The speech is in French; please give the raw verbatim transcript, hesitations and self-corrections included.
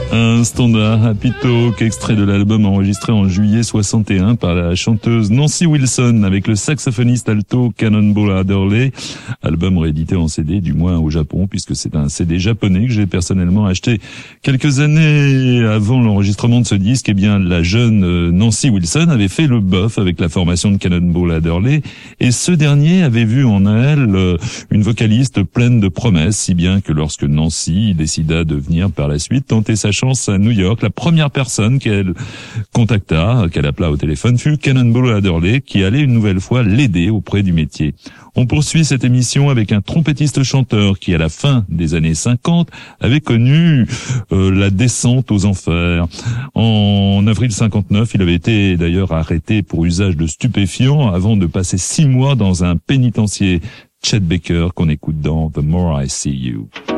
Un standard, Happy Talk, extrait de l'album enregistré en juillet soixante et un par la chanteuse Nancy Wilson avec le saxophoniste alto Cannonball Adderley. Album réédité en C D, du moins au Japon, puisque c'est un C D japonais que j'ai personnellement acheté quelques années avant l'enregistrement de ce disque. Eh bien, la jeune Nancy Wilson avait fait le bof avec la formation de Cannonball Adderley, et ce dernier avait vu en elle une vocaliste pleine de promesses, si bien que lorsque Nancy décida de venir par la suite tenter sa chance à New York, la première personne qu'elle contacta, qu'elle appela au téléphone, fut Cannonball Adderley, qui allait une nouvelle fois l'aider auprès du métier. On poursuit cette émission avec un trompettiste-chanteur qui, à la fin des années cinquante, avait connu euh, la descente aux enfers. En avril cinquante-neuf, il avait été d'ailleurs arrêté pour usage de stupéfiants avant de passer six mois dans un pénitencier. Chet Baker, qu'on écoute dans The More I See You.